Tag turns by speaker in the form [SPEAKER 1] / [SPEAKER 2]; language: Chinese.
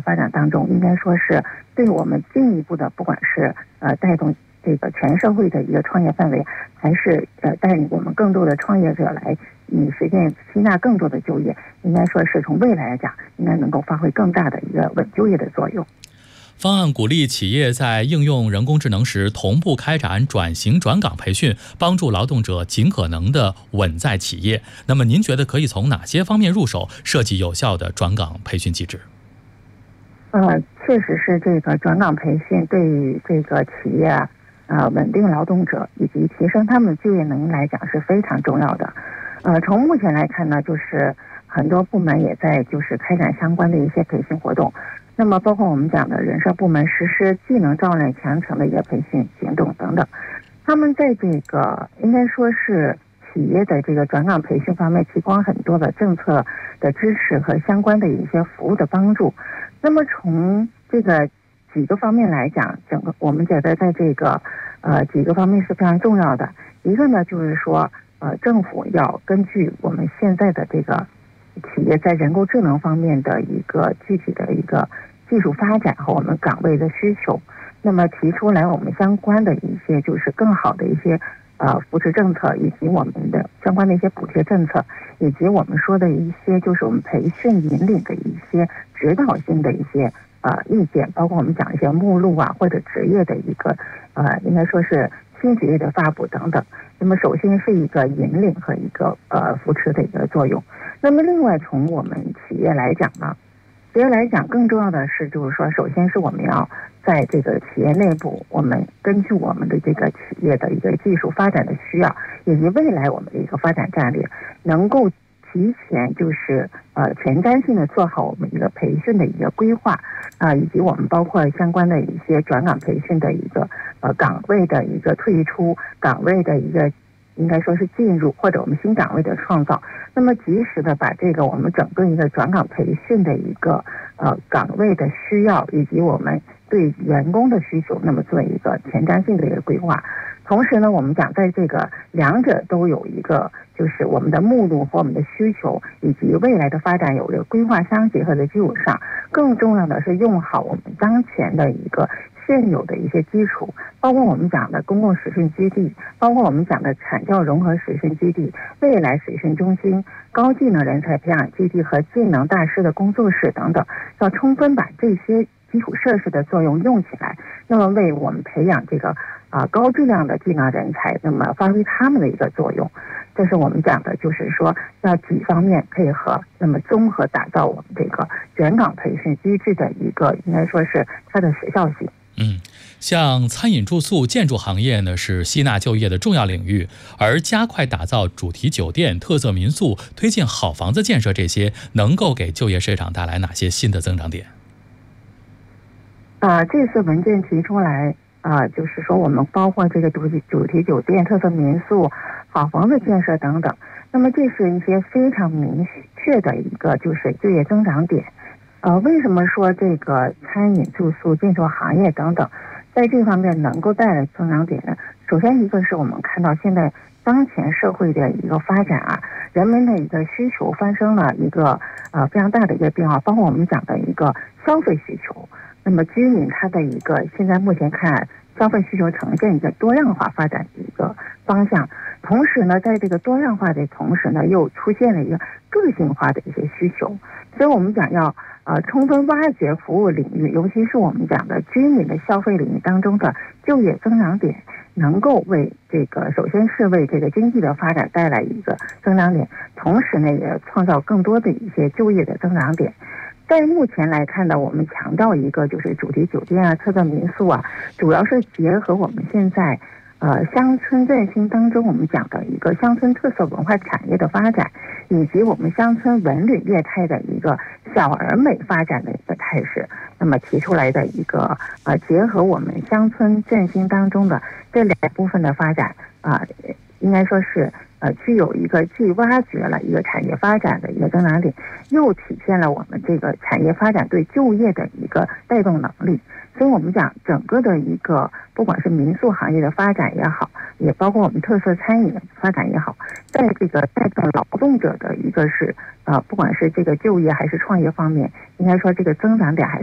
[SPEAKER 1] 发展当中，应该说是对我们进一步的，不管是带动这个全社会的一个创业范围，还是带领我们更多的创业者来实现吸纳更多的就业，应该说是从未来来讲，应该能够发挥更大的一个稳就业的作用。
[SPEAKER 2] 方案鼓励企业在应用人工智能时同步开展转型转岗培训，帮助劳动者尽可能的稳在企业。那么您觉得可以从哪些方面入手设计有效的转岗培训机制？
[SPEAKER 1] 确实是这个转岗培训对于这个企业稳定劳动者以及提升他们的就业能力来讲是非常重要的。从目前来看呢，就是很多部门也在就是开展相关的一些培训活动。那么包括我们讲的人社部门实施技能招揽强程的一个培训行动等等，他们在这个应该说是企业的这个转岗培训方面提供很多的政策的支持和相关的一些服务的帮助。那么从这个几个方面来讲，我们觉得在这个几个方面是非常重要的。一个呢就是说政府要根据我们现在的这个企业在人工智能方面的一个具体的一个技术发展和我们岗位的需求，那么提出来我们相关的一些就是更好的一些扶持政策，以及我们的相关的一些补贴政策，以及我们说的一些就是我们培训引领的一些指导性的一些意见，包括我们讲一些目录或者职业的一个应该说是新职业的发布等等。那么首先是一个引领和一个扶持的一个作用。那么另外从我们企业来讲呢，更重要的是就是说，首先是我们要在这个企业内部，我们根据我们的这个企业的一个技术发展的需要，以及未来我们的一个发展战略，能够提前就是前瞻性的做好我们一个培训的一个规划以及我们包括相关的一些转岗培训的一个岗位的一个退出，岗位的一个应该说是进入，或者我们新岗位的创造。那么及时的把这个我们整个一个转岗培训的一个岗位的需要，以及我们对员工的需求，那么做一个前瞻性的一个规划。同时呢，我们讲在这个两者都有一个就是我们的目录和我们的需求以及未来的发展有一个规划相结合的基础上，更重要的是用好我们当前的一个现有的一些基础，包括我们讲的公共实训基地，包括我们讲的产教融合实训基地、未来实训中心、高技能人才培养基地和技能大师的工作室等等，要充分把这些基础设施的作用用起来，那么为我们培养这个高质量的技能人才，那么发挥他们的一个作用。这是我们讲的，就是说要几方面配合，那么综合打造我们这个转岗培训机制的一个应该说是它的时效性。
[SPEAKER 2] 像餐饮住宿建筑行业呢是吸纳就业的重要领域，而加快打造主题酒店、特色民宿、推进好房子建设，这些能够给就业市场带来哪些新的增长点？
[SPEAKER 1] 这次文件提出来就是说我们包括这个主题酒店、特色民宿、好房子建设等等，那么这是一些非常明确的一个就是就业增长点。为什么说这个餐饮住宿建筑行业等等在这方面能够带来增长点呢？首先一个是我们看到现在当前社会的一个发展人们的一个需求发生了一个非常大的一个变化，包括我们讲的一个消费需求。那么居民他的一个现在目前看消费需求呈现一个多样化发展的一个方向，同时呢在这个多样化的同时呢又出现了一个个性化的一些需求，所以我们讲要充分挖掘服务领域，尤其是我们讲的居民的消费领域当中的就业增长点，能够为这个首先是为这个经济的发展带来一个增长点，同时呢也创造更多的一些就业的增长点。在目前来看呢，我们强调一个就是主题酒店特色民宿主要是结合我们现在乡村振兴当中我们讲的一个乡村特色文化产业的发展，以及我们乡村文旅业态的一个小而美发展的一个态势，那么提出来的一个结合我们乡村振兴当中的这两部分的发展应该说是具有一个既挖掘了一个产业发展的一个增长点，又体现了我们这个产业发展对就业的一个带动能力。所以我们讲整个的一个不管是民宿行业的发展也好，也包括我们特色餐饮的发展也好，在这个带动劳动者的一个是不管是这个就业还是创业方面，应该说这个增长点还